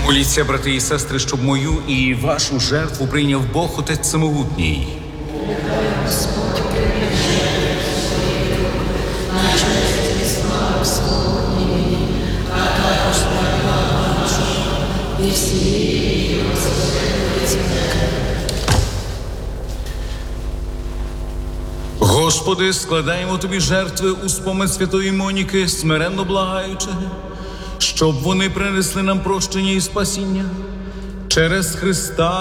Моліться, брати і сестри, щоб мою і вашу жертву прийняв Бог Отець Всемогутній. Господь прийняв на честь і славу Господній, а також слава нашу і всієї Господньої церкви. Господи, складаємо Тобі жертви у спомин святої Моніки, смиренно благаючи, щоб вони принесли нам прощення і спасіння через Христа